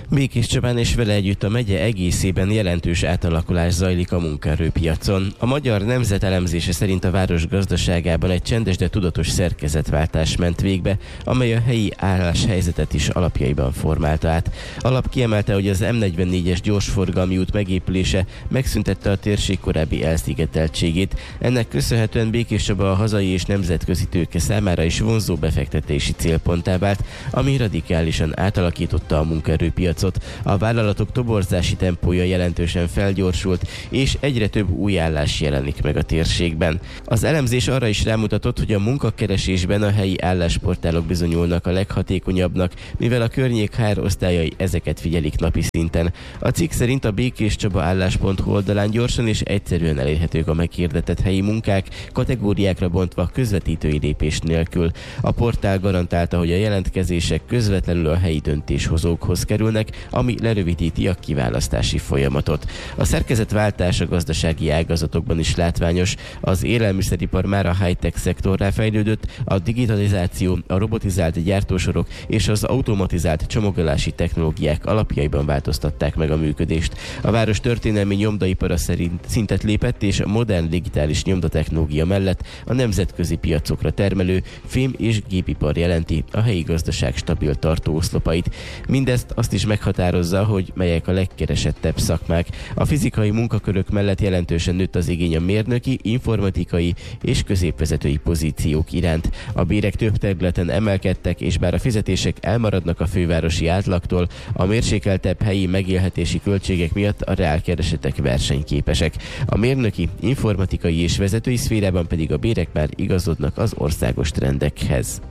Békés Csabán és vele együtt a megye egészében jelentős átalakulás zajlik a munkaerőpiacon. A Magyar Nemzet elemzése szerint a város gazdaságában egy csendes, de tudatos szerkezetváltás ment végbe, amely a helyi álláshelyzetet is alapjaiban formálta át. Alap kiemelte, hogy az M44-es gyorsforgalmi út megépülése megszüntette a térség korábbi elszigeteltségét. Ennek köszönhetően Békés Csaba a hazai és nemzetközi tőke számára is vonzó befektetési célponttá vált, ami radikálisan átalakította a munkaerőpiacot. A vállalatok toborzási tempója jelentősen felgyorsult, és egyre több új állás jelenik meg a térségben. Az elemzés arra is rámutatott, hogy a munkakeresésben a helyi állásportálok bizonyulnak a leghatékonyabbnak, mivel a környék HR osztályai ezeket figyelik napi szinten. A cikk szerint a békéscsabaalláspont.hu oldalán gyorsan és egyszerűen elérhetők a meghirdetett helyi munkák, kategóriákra bontva közvetítői lépés nélkül. A portál garantálta, hogy a jelentkezések közvetlenül a helyi döntéshozókhoz kerülnek, ami lerövidíti a kiválasztási folyamatot. A szerkezetváltás a gazdasági ágazatokban is látványos. Az élelmiszeripar már a high-tech szektorrá fejlődött, a digitalizáció, a robotizált gyártósorok és az automatizált csomagolási technológiák alapjaiban változtatták meg a működést. A város történelmi nyomdaipara szerint szintet lépett, és a modern digitális nyomdatechnológia mellett a nemzetközi piacokra termelő fém- és gépipar jelenti a helyi gazdaság stabil tartóoszlopait. Mindezt azt is meghatározza, hogy melyek a legkeresettebb szakmák. A fizikai munkakörök mellett jelentősen nőtt az igény a mérnöki, informatikai és középvezetői pozíciók iránt. A bérek több területen emelkedtek, és bár a fizetések elmaradnak a fővárosi átlagtól, a mérsékeltebb helyi megélhetési költségek miatt a reálkeresetek versenyképesek. A mérnöki, informatikai és vezetői szférában pedig a bérek már igazodnak az országos trendekhez.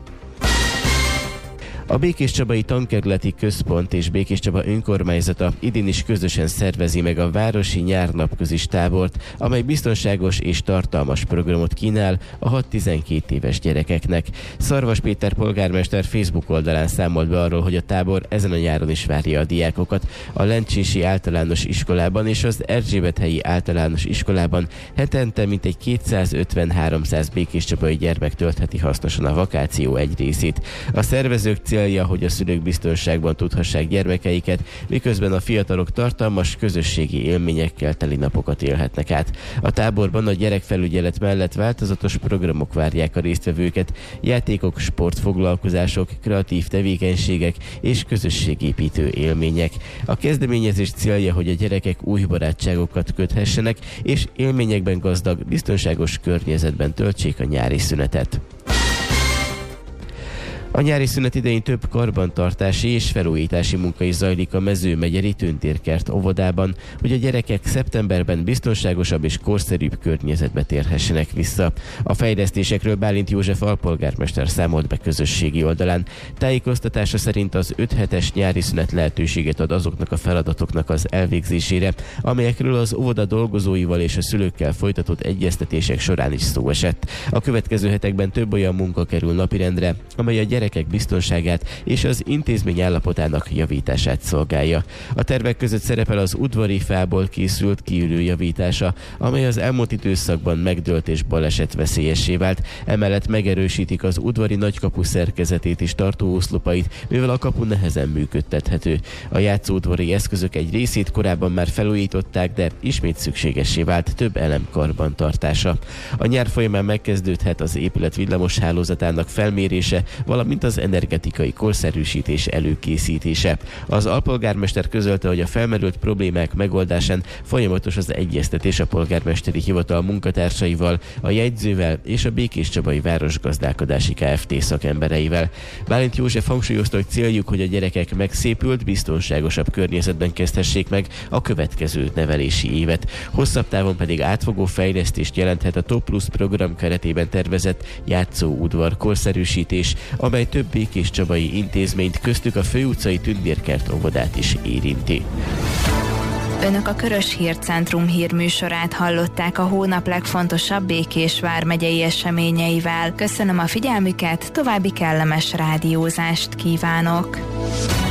A Békéscsabai Tankerületi Központ és Békéscsaba önkormányzata idén is közösen szervezi meg a városi nyárnapközis tábort, amely biztonságos és tartalmas programot kínál a 6-12 éves gyerekeknek. Szarvas Péter polgármester Facebook oldalán számolt be arról, hogy a tábor ezen a nyáron is várja a diákokat. A Lencsési Általános Iskolában és az Erzsébethelyi Általános Iskolában hetente mintegy 250-300 békéscsabai gyermek töltheti hasznosan a vakáció egy részét. A szervezők célja, hogy a szülők biztonságban tudhassák gyermekeiket, miközben a fiatalok tartalmas közösségi élményekkel teli napokat élhetnek át. A táborban a gyerekfelügyelet mellett változatos programok várják a résztvevőket, játékok, sportfoglalkozások, kreatív tevékenységek és közösségépítő élmények. A kezdeményezés célja, hogy a gyerekek új barátságokat köthessenek, és élményekben gazdag, biztonságos környezetben töltsék a nyári szünetet. A nyári szünet idején több karbantartási és felújítási munka is zajlik a Mezőmegyeri Tündérkert óvodában, hogy a gyerekek szeptemberben biztonságosabb és korszerűbb környezetbe térhessenek vissza. A fejlesztésekről Bálint József alpolgármester számolt be közösségi oldalán. Tájékoztatása szerint az 5 hetes nyári szünet lehetőséget ad azoknak a feladatoknak az elvégzésére, amelyekről az óvoda dolgozóival és a szülőkkel folytatott egyeztetések során is szó esett. A következő hetekben több olyan munka kerül napirendre, amely a gyerekek biztonságát és az intézmény állapotának javítását szolgálja. A tervek között szerepel az udvari fából készült kiülő javítása, amely az elmúlt időszakban megdőlt és balesetveszélyessé vált. Emellett megerősítik az udvari nagykapu szerkezetét és tartóoszlopait, mivel a kapu nehezen működtethető. A játszóudvari eszközök egy részét korábban már felújították, de ismét szükségessé vált több elem karbantartása. A nyár folyamán megkezdődhet az épület villamos hálózatának felmérése, valamint az energetikai korszerűsítés előkészítése. Az alpolgármester közölte, hogy a felmerült problémák megoldásán folyamatos az egyeztetés a polgármesteri hivatal munkatársaival, a jegyzővel és a Békéscsabai Városgazdálkodási Kft. Szakembereivel. Bálint József hangsúlyozta, hogy céljuk, hogy a gyerekek megszépült, biztonságosabb környezetben kezdhessék meg a következő nevelési évet. Hosszabb távon pedig átfogó fejlesztést jelenthet a Top Plus program keretében tervezett játszóudvar korszerűsítés, amely több békéscsabai intézményt, köztük a Főutcai Tündérkert óvodát is érinti. Önök a Körös Hírcentrum hírműsorát hallották a hónap legfontosabb Békés vármegyei eseményeivel. Köszönöm a figyelmüket, további kellemes rádiózást kívánok!